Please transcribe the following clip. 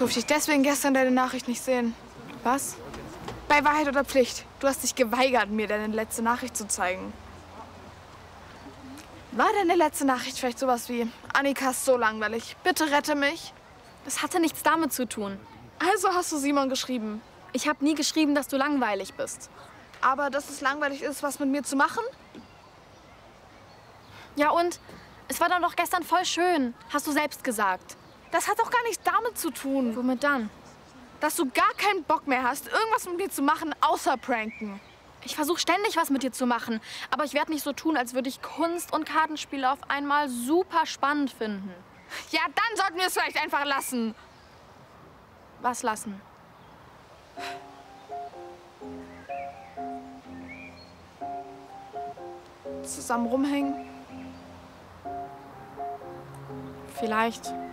durfte ich deswegen gestern deine Nachricht nicht sehen. Was? Bei Wahrheit oder Pflicht. Du hast dich geweigert, mir deine letzte Nachricht zu zeigen. War deine letzte Nachricht vielleicht sowas wie: Annika ist so langweilig, bitte rette mich? Das hatte nichts damit zu tun. Also hast du Simon geschrieben. Ich habe nie geschrieben, dass du langweilig bist. Aber dass es langweilig ist, was mit mir zu machen? Ja und? Es war doch gestern voll schön, hast du selbst gesagt. Das hat doch gar nichts damit zu tun. Womit dann? Dass du gar keinen Bock mehr hast, irgendwas mit mir zu machen, außer pranken. Ich versuche ständig was mit dir zu machen, aber ich werde nicht so tun, als würde ich Kunst und Kartenspiele auf einmal super spannend finden. Ja, dann sollten wir es vielleicht einfach lassen. Was lassen? Zusammen rumhängen? Vielleicht.